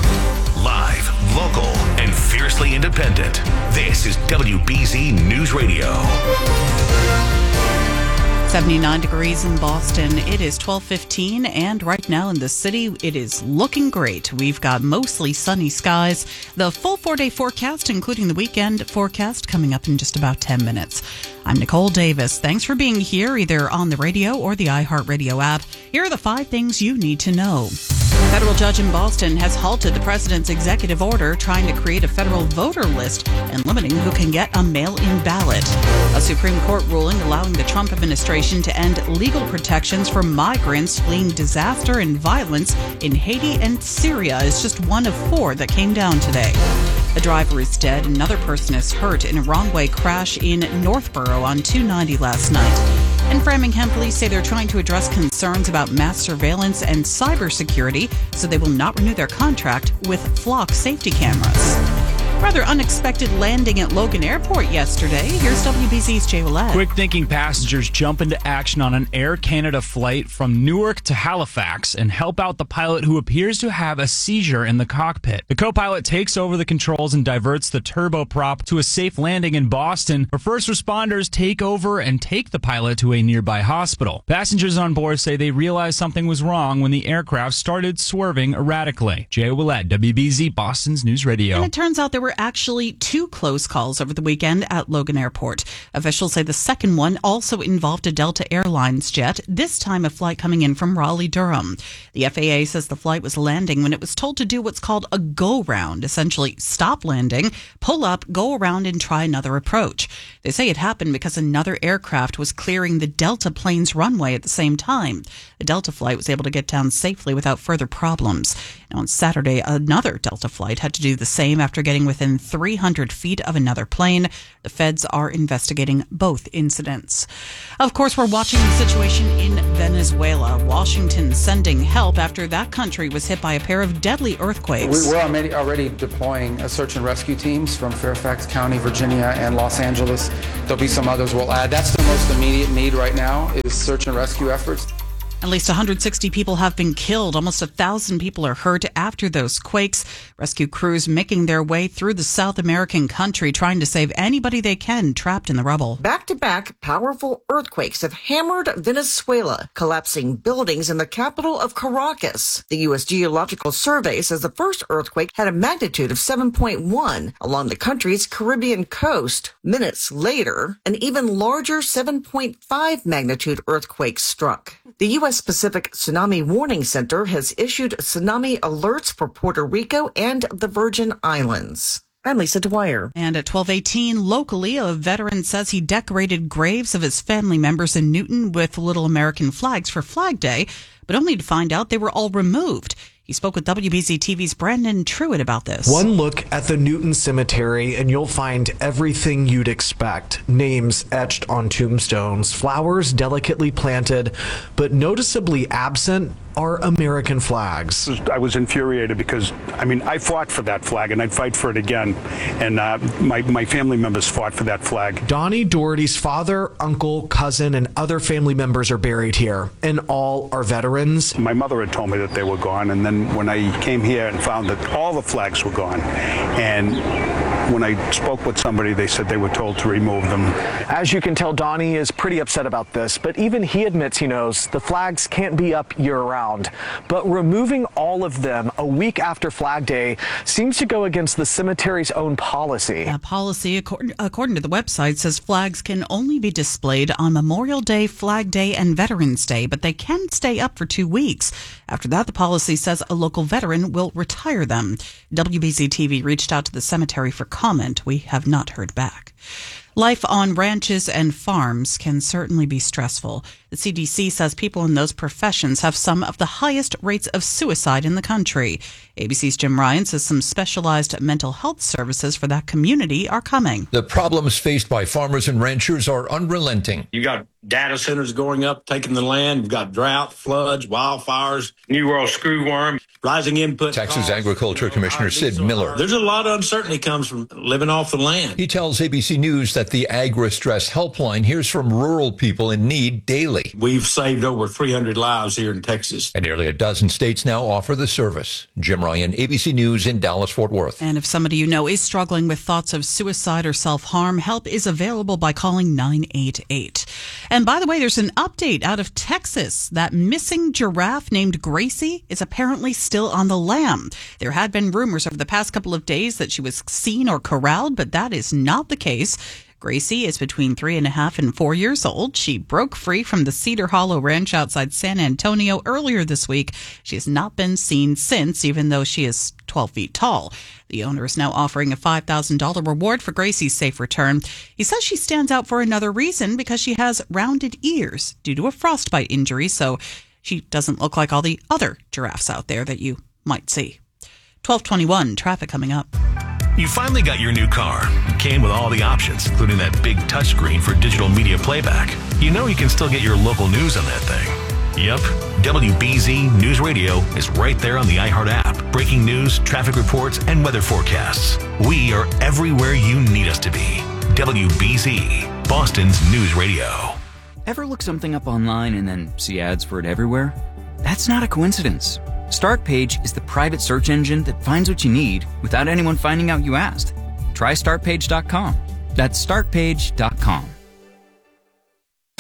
Live, local, and fiercely independent. This is W B Z News Radio. seventy-nine degrees in Boston. It is twelve fifteen, and right now in the city, it is looking great. We've got mostly sunny skies. The full four-day forecast, including the weekend forecast, coming up in just about ten minutes. I'm Nicole Davis. Thanks for being here, either on the radio or the iHeartRadio app. Here are the five things you need to know. A federal judge in Boston has halted the president's executive order trying to create a federal voter list and limiting who can get a mail-in ballot. A Supreme Court ruling allowing the Trump administration to end legal protections for migrants fleeing disaster and violence in Haiti and Syria is just one of four that came down today. The driver is dead. Another person is hurt in a wrong-way crash in Northborough on two ninety last night. And Framingham police say they're trying to address concerns about mass surveillance and cybersecurity, so they will not renew their contract with Flock safety cameras. Rather unexpected landing at Logan Airport yesterday. Here's W B Z's Jay Willett. Quick-thinking passengers jump into action on an Air Canada flight from Newark to Halifax and help out the pilot who appears to have a seizure in the cockpit. The co-pilot takes over the controls and diverts the turboprop to a safe landing in Boston, where first responders take over and take the pilot to a nearby hospital. Passengers on board say they realized something was wrong when the aircraft started swerving erratically. Jay Willett, W B Z, Boston's News Radio. And it turns out there were were actually two close calls over the weekend at Logan Airport. Officials say the second one also involved a Delta Airlines jet, this time a flight coming in from Raleigh-Durham. The F A A says the flight was landing when it was told to do what's called a go-round, essentially stop landing, pull up, go around, and try another approach. They say it happened because another aircraft was clearing the Delta plane's runway at the same time. The Delta flight was able to get down safely without further problems. Now, on Saturday, another Delta flight had to do the same after getting within three hundred feet of another plane. The feds are investigating both incidents. Of course, we're watching the situation in Venezuela. Washington sending help after that country was hit by a pair of deadly earthquakes. We're already, already deploying search and rescue teams from Fairfax County, Virginia, and Los Angeles. There'll be some others we'll add. That's the most immediate need right now is search and rescue efforts. At least one hundred sixty people have been killed. Almost one thousand people are hurt after those quakes. Rescue crews making their way through the South American country, trying to save anybody they can trapped in the rubble. Back-to-back powerful earthquakes have hammered Venezuela, collapsing buildings in the capital of Caracas. The U S Geological Survey says the first earthquake had a magnitude of seven point one along the country's Caribbean coast. Minutes later, an even larger seven point five magnitude earthquake struck. The U S Pacific Tsunami Warning Center has issued tsunami alerts for Puerto Rico and the Virgin Islands. I'm Lisa Dwyer. And at twelve eighteen, locally, a veteran says he decorated graves of his family members in Newton with little American flags for Flag Day, but only to find out they were all removed. He spoke with W B Z T V's Brandon Truitt about this. One look at the Newton Cemetery and you'll find everything you'd expect. Names etched on tombstones, flowers delicately planted, but noticeably absent are American flags. I was infuriated because, I mean, I fought for that flag and I'd fight for it again. And uh, my, my family members fought for that flag. Donnie Doherty's father, uncle, cousin, and other family members are buried here, and all are veterans. My mother had told me that they were gone, and then when I came here and found that all the flags were gone, and when I spoke with somebody, they said they were told to remove them. As you can tell, Donnie is pretty upset about this, but even he admits he knows the flags can't be up year-round. But removing all of them a week after Flag Day seems to go against the cemetery's own policy. A policy, according, according to the website, says flags can only be displayed on Memorial Day, Flag Day, and Veterans Day, but they can stay up for two weeks. After that, the policy says a local veteran will retire them. W B Z T V reached out to the cemetery for comment. We have not heard back. Life on ranches and farms can certainly be stressful. The C D C says people in those professions have some of the highest rates of suicide in the country. A B C's Jim Ryan says some specialized mental health services for that community are coming. The problems faced by farmers and ranchers are unrelenting. You got data centers going up, taking the land. You've got drought, floods, wildfires, New World screwworm, rising input Texas costs. Agriculture Commissioner Sid Miller. There's a lot of uncertainty comes from living off the land. He tells A B C News that the Agri-Stress Helpline hears from rural people in need daily. We've saved over three hundred lives here in Texas. And nearly a dozen states now offer the service. Jim Ryan, A B C News in Dallas-Fort Worth. And if somebody you know is struggling with thoughts of suicide or self-harm, help is available by calling nine eight eight. And by the way, there's an update out of Texas. That missing giraffe named Gracie is apparently still on the lam. There had been rumors over the past couple of days that she was seen or corralled, but that is not the case. Gracie is between three and a half and four years old. She broke free from the Cedar Hollow Ranch outside San Antonio earlier this week. She has not been seen since, even though she is twelve feet tall. The owner is now offering a five thousand dollars reward for Gracie's safe return. He says she stands out for another reason because she has rounded ears due to a frostbite injury, so she doesn't look like all the other giraffes out there that you might see. twelve twenty-one, traffic coming up. You finally got your new car. It came with all the options, including that big touchscreen for digital media playback. You know you can still get your local news on that thing. Yep, W B Z News Radio is right there on the iHeart app. Breaking news, traffic reports, and weather forecasts. We are everywhere you need us to be. W B Z, Boston's News Radio. Ever look something up online and then see ads for it everywhere? That's not a coincidence. Startpage is the private search engine that finds what you need without anyone finding out you asked. Try start page dot com. That's start page dot com.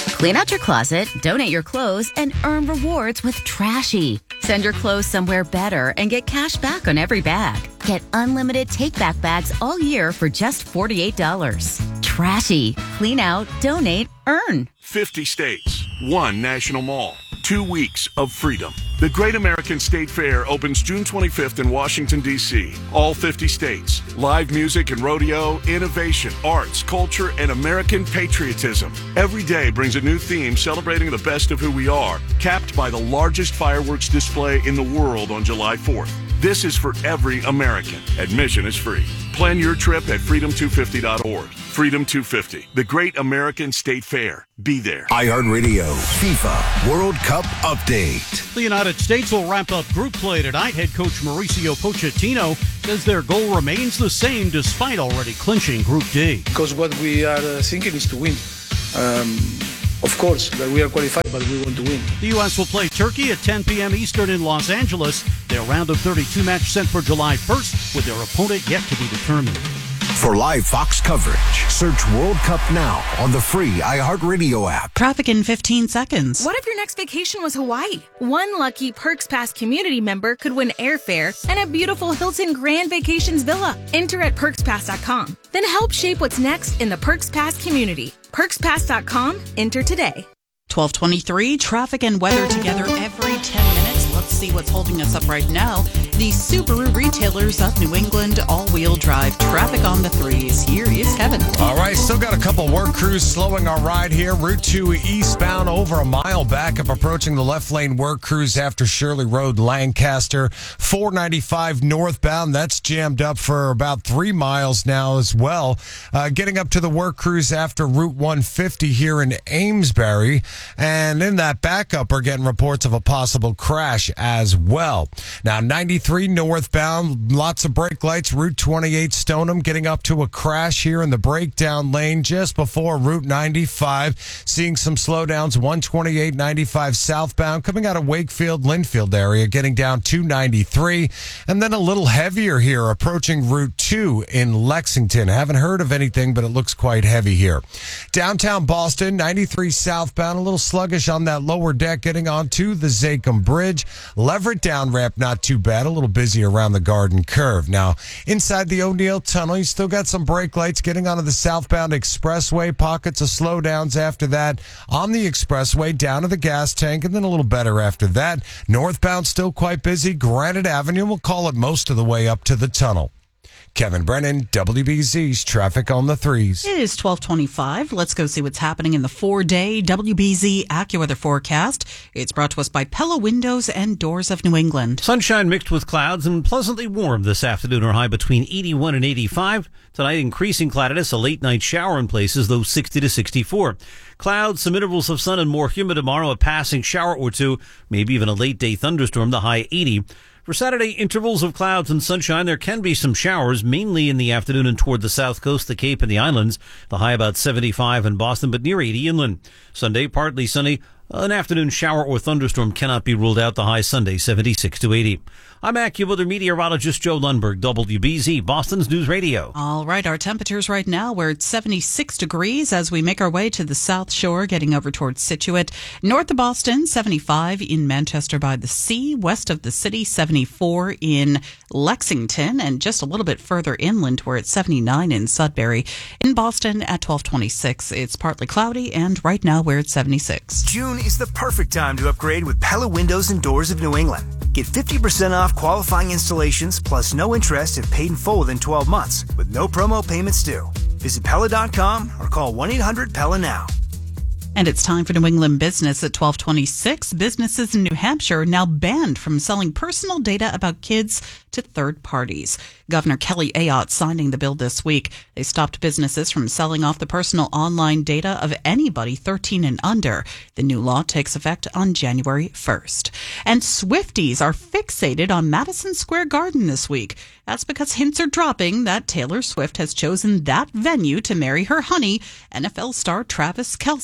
Clean out your closet, donate your clothes, and earn rewards with Trashy. Send your clothes somewhere better and get cash back on every bag. Get unlimited take-back bags all year for just forty-eight dollars. Trashy. Clean out, donate, earn. fifty states, one national mall, two weeks of freedom. The Great American State Fair opens June twenty-fifth in Washington, D C All fifty states. Live music and rodeo, innovation, arts, culture, and American patriotism. Every day brings a new theme celebrating the best of who we are, capped by the largest fireworks display in the world on July fourth. This is for every American. Admission is free. Plan your trip at freedom two fifty dot org. Freedom two fifty, the Great American State Fair. Be there. iHeartRadio FIFA World Cup update. The United States will wrap up group play tonight. Head coach Mauricio Pochettino says their goal remains the same despite already clinching Group D. Because what we are uh, thinking is to win. Um, Of course, that we are qualified, but we want to win. The U S will play Turkey at ten p.m. Eastern in Los Angeles. Their round of thirty-two match set for July first, with their opponent yet to be determined. For live Fox coverage, search World Cup now on the free iHeartRadio app. Traffic in fifteen seconds. What if your next vacation was Hawaii? One lucky Perks Pass community member could win airfare and a beautiful Hilton Grand Vacations villa. Enter at perks pass dot com. Then help shape what's next in the Perks Pass community. perks pass dot com. Enter today. twelve twenty-three, traffic and weather together every ten minutes. Let's see what's holding us up right now. The Subaru retailers of New England, all-wheel drive, traffic on the threes. Here is Kevin. All right, still got a couple work crews slowing our ride here. Route two eastbound over a mile back up approaching the left lane work crews after Shirley Road, Lancaster. four ninety-five northbound, that's jammed up for about three miles now as well. Uh, getting up to the work crews after Route one fifty here in Amesbury. And in that backup, we're getting reports of a possible crash as well. Now, ninety-three northbound, lots of brake lights. Route twenty-eight Stoneham getting up to a crash here in the breakdown lane just before Route ninety-five. Seeing some slowdowns, one twenty-eight ninety-five southbound coming out of Wakefield, Linfield area, getting down two ninety-three. And then a little heavier here approaching Route two in Lexington. Haven't heard of anything, but it looks quite heavy here. Downtown Boston, ninety-three southbound, a little sluggish on that lower deck getting onto the Zachem Bridge. Leverett down ramp, not too bad. A little busy around the Garden Curve. Now, inside the O'Neill Tunnel, you still got some brake lights getting onto the southbound expressway. Pockets of slowdowns after that on the expressway down to the gas tank, and then a little better after that. Northbound still quite busy. Granite Avenue, we'll call it most of the way up to the tunnel. Kevin Brennan, W B Z's Traffic on the Threes. It is twelve twenty-five. Let's go see what's happening in the four-day W B Z AccuWeather forecast. It's brought to us by Pella Windows and Doors of New England. Sunshine mixed with clouds and pleasantly warm this afternoon, or high between eighty-one and eighty-five. Tonight, increasing cloudiness, a late-night shower in places, though sixty to sixty-four. Clouds, some intervals of sun, and more humid tomorrow, a passing shower or two, maybe even a late-day thunderstorm, the high eighty. For Saturday, intervals of clouds and sunshine. There can be some showers, mainly in the afternoon and toward the south coast, the Cape, and the islands. The high about seventy-five in Boston, but near eighty inland. Sunday, partly sunny. An afternoon shower or thunderstorm cannot be ruled out. The high Sunday, seventy-six to eighty. I'm AccuWeather meteorologist Joe Lundberg, W B Z, Boston's News Radio. All right, our temperatures right now, we're at seventy-six degrees as we make our way to the South Shore, getting over towards Scituate. North of Boston, seventy-five in Manchester by the Sea. West of the city, seventy-four in Lexington. And just a little bit further inland, we're at seventy-nine in Sudbury. In Boston at twelve twenty-six, it's partly cloudy, and right now we're at seventy-six. June is the perfect time to upgrade with Pella Windows and Doors of New England. Get fifty percent off qualifying installations plus no interest if paid in full within twelve months with no promo payments due. Visit Pella dot com or call one eight hundred Pella now. And it's time for New England Business at twelve twenty-six. Businesses in New Hampshire now banned from selling personal data about kids to third parties. Governor Kelly Ayotte signing the bill this week. They stopped businesses from selling off the personal online data of anybody thirteen and under. The new law takes effect on January first. And Swifties are fixated on Madison Square Garden this week. That's because hints are dropping that Taylor Swift has chosen that venue to marry her honey, N F L star Travis Kelce.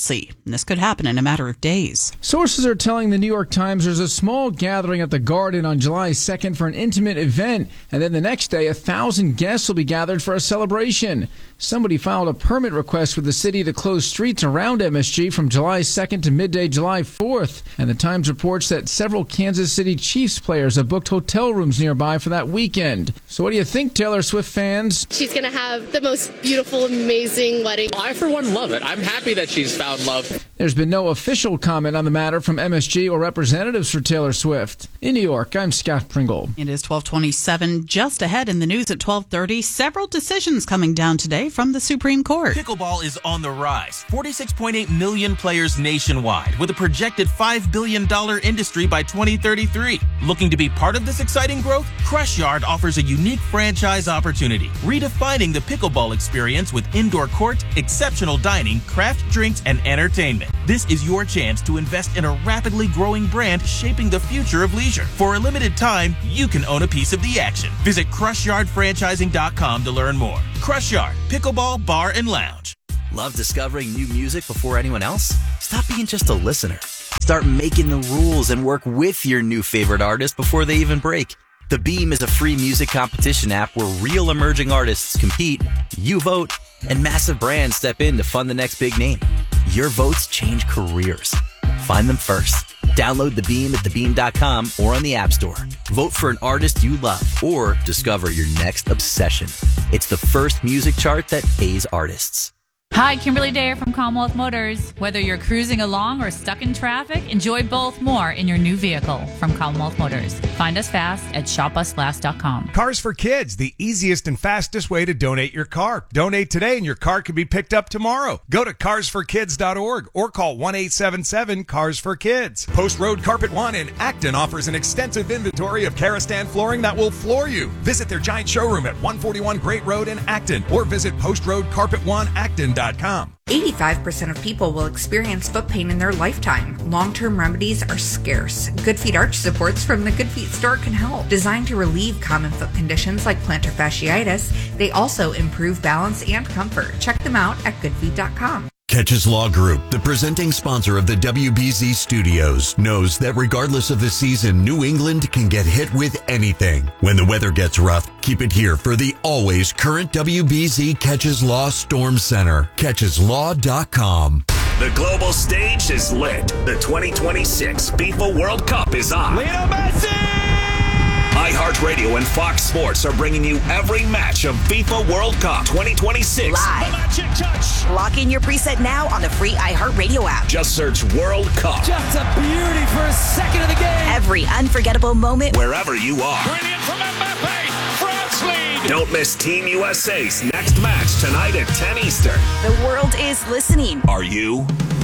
and this could happen in a matter of days. Sources are telling the New York Times there's a small gathering at the Garden on July second for an intimate event, and then the next day a thousand guests will be gathered for a celebration. Somebody filed a permit request with the city to close streets around M S G from July second to midday July fourth, and the Times reports that several Kansas City Chiefs players have booked hotel rooms nearby for that weekend. So what do you think, Taylor Swift fans? She's going to have the most beautiful, amazing wedding. I, for one, love it. I'm happy that she's found love. There's been no official comment on the matter from M S G or representatives for Taylor Swift. In New York, I'm Scott Pringle. It is twelve twenty-seven. Just ahead in the news at twelve thirty, several decisions coming down today from the Supreme Court. Pickleball is on the rise. forty-six point eight million players nationwide, with a projected five billion dollars industry by twenty thirty-three. Looking to be part of this exciting growth? Crush Yard offers a unique franchise opportunity, redefining the pickleball experience with indoor court, exceptional dining, craft drinks, and entertainment. This is your chance to invest in a rapidly growing brand shaping the future of leisure. For a limited time, you can own a piece of the action. Visit crush yard franchising dot com to learn more. Crush Yard, Pickleball Bar and Lounge. Love discovering new music before anyone else? Stop being just a listener. Start making the rules and work with your new favorite artist before they even break. The Beam is a free music competition app where real emerging artists compete, you vote, and massive brands step in to fund the next big name. Your votes change careers. Find them first. Download The Beam at the beam dot com or on the App Store. Vote for an artist you love or discover your next obsession. It's the first music chart that pays artists. Hi, Kimberly Dare from Commonwealth Motors. Whether you're cruising along or stuck in traffic, enjoy both more in your new vehicle from Commonwealth Motors. Find us fast at shop us last dot com. Cars for Kids, the easiest and fastest way to donate your car. Donate today and your car can be picked up tomorrow. Go to cars for kids dot org or call one eight seven seven cars for kids. Post Road Carpet One in Acton offers an extensive inventory of Karastan flooring that will floor you. Visit their giant showroom at one forty-one Great Road in Acton or visit post road carpet one acton dot com. eighty-five percent of people will experience foot pain in their lifetime. Long-term remedies are scarce. Good Feet Arch Supports from the Good Feet store can help. Designed to relieve common foot conditions like plantar fasciitis, they also improve balance and comfort. Check them out at good feet dot com. Catches Law Group, the presenting sponsor of the W B Z Studios, knows that regardless of the season, New England can get hit with anything. When the weather gets rough, keep it here for the always current W B Z Catches Law Storm Center. catches law dot com. The global stage is lit. The twenty twenty-six FIFA World Cup is on. Lionel Messi! iHeartRadio and Fox Sports are bringing you every match of FIFA World Cup twenty twenty-six. Live. The magic touch. Lock in your preset now on the free iHeartRadio app. Just search World Cup. Just a beauty for a second of the game. Every unforgettable moment. Wherever you are. Brilliant from Mbappe. France lead. Don't miss Team U S A's next match tonight at ten Eastern. The world is listening. Are you?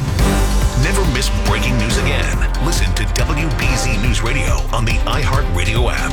Never miss breaking news again. Listen to W B Z News Radio on the iHeartRadio app.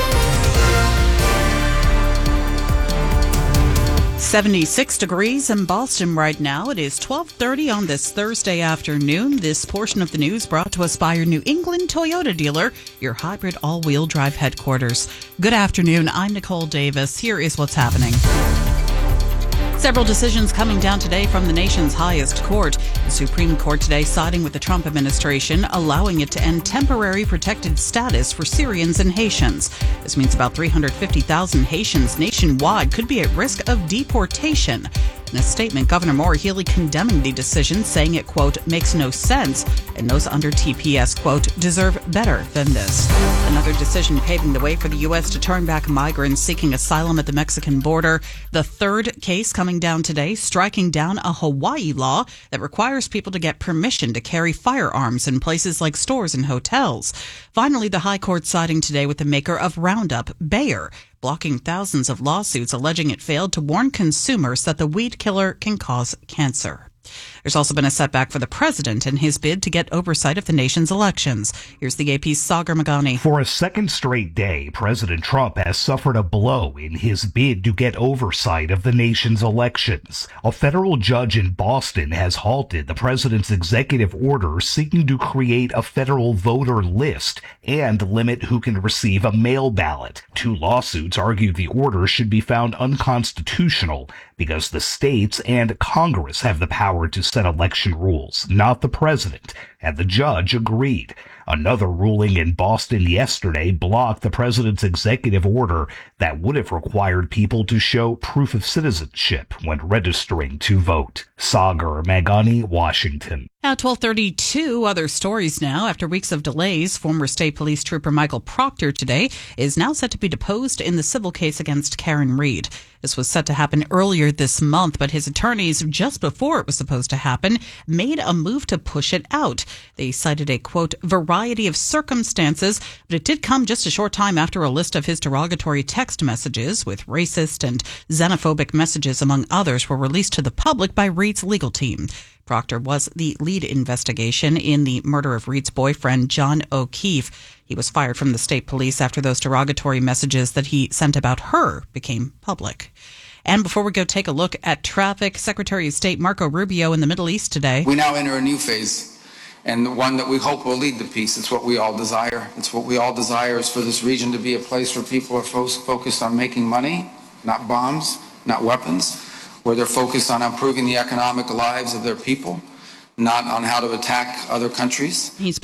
seventy-six degrees in Boston right now. It is twelve thirty on this Thursday afternoon. This portion of the news brought to us by your New England Toyota dealer, your hybrid all-wheel drive headquarters. Good afternoon. I'm Nicole Davis. Here is what's happening. Several decisions coming down today from the nation's highest court. The Supreme Court today siding with the Trump administration, allowing it to end temporary protected status for Syrians and Haitians. This means about three hundred fifty thousand Haitians nationwide could be at risk of deportation. In a statement, Governor Maura Healey condemning the decision, saying it, quote, makes no sense, and those under T P S, quote, deserve better than this. Another decision paving the way for the U S to turn back migrants seeking asylum at the Mexican border. The third case coming down today, striking down a Hawaii law that requires people to get permission to carry firearms in places like stores and hotels. Finally, the High Court siding today with the maker of Roundup, Bayer, blocking thousands of lawsuits alleging it failed to warn consumers that the weed killer can cause cancer. There's also been a setback for the president in his bid to get oversight of the nation's elections. Here's the A P's Sagar Magani. For a second straight day, President Trump has suffered a blow in his bid to get oversight of the nation's elections. A federal judge in Boston has halted the president's executive order seeking to create a federal voter list and limit who can receive a mail ballot. Two lawsuits argue the order should be found unconstitutional because the states and Congress have the power power to set election rules, not the president, and the judge agreed. Another ruling in Boston yesterday blocked the president's executive order that would have required people to show proof of citizenship when registering to vote. Sagar Magani, Washington. Now, twelve thirty-two, other stories now. After weeks of delays, former state police trooper Michael Proctor today is now set to be deposed in the civil case against Karen Reed. This was set to happen earlier this month, but his attorneys, just before it was supposed to happen, made a move to push it out. They cited a, quote, variety of circumstances, but it did come just a short time after a list of his derogatory text messages with racist and xenophobic messages, among others, were released to the public by Reed's legal team. Proctor was the lead investigation in the murder of Reed's boyfriend, John O'Keefe. He was fired from the state police after those derogatory messages that he sent about her became public. And before we go take a look at traffic, Secretary of State Marco Rubio in the Middle East today. We now enter a new phase, and the one that we hope will lead to peace. It's what we all desire. It's what we all desire is for this region to be a place where people are fo- focused on making money, not bombs, not weapons, where they're focused on improving the economic lives of their people, not on how to attack other countries. He's